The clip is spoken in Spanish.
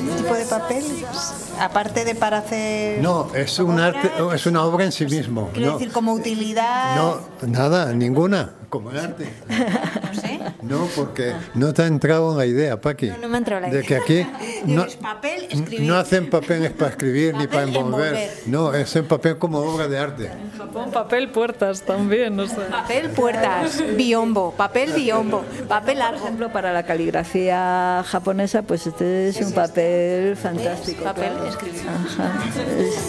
este tipo de papel? Aparte de para hacer... No, es un arte, es una obra en sí mismo. Quiero No, decir, como utilidad... no, nada, ninguna, como arte. No sé. No, porque no te ha entrado la idea, Paqui. No me ha entrado la idea. De que aquí no, Es papel, escribir. no hacen papeles para escribir ni para Papel, envolver. envolver. No, es en papel como obra de arte. En Japón, papel, puertas también, no sé. Papel, puertas, biombo, papel, biombo, papel Por largo. ejemplo, para la caligrafía japonesa, pues este es un papel fantástico. Papel, claro. escribir. Ajá.